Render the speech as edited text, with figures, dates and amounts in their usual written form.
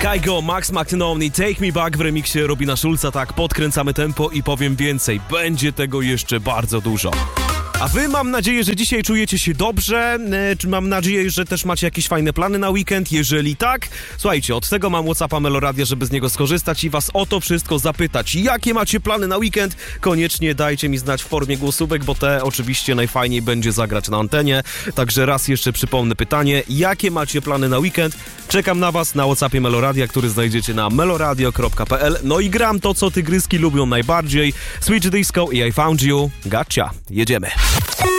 Kygo, Max McAnally, Take Me Back w remiksie Robina Schulza. Tak, podkręcamy tempo i powiem więcej, będzie tego jeszcze bardzo dużo. A wy, mam nadzieję, że dzisiaj czujecie się dobrze, mam nadzieję, że też macie jakieś fajne plany na weekend. Jeżeli tak, słuchajcie, od tego mam WhatsAppa Meloradia, żeby z niego skorzystać i was o to wszystko zapytać. Jakie macie plany na weekend? Koniecznie dajcie mi znać w formie głosówek, bo te oczywiście najfajniej będzie zagrać na antenie. Także raz jeszcze przypomnę pytanie, jakie macie plany na weekend? Czekam na was na WhatsAppie Meloradia, który znajdziecie na meloradio.pl. No i gram to, co tygryski lubią najbardziej. Switch Disco i I Found You. Gotcha. Jedziemy.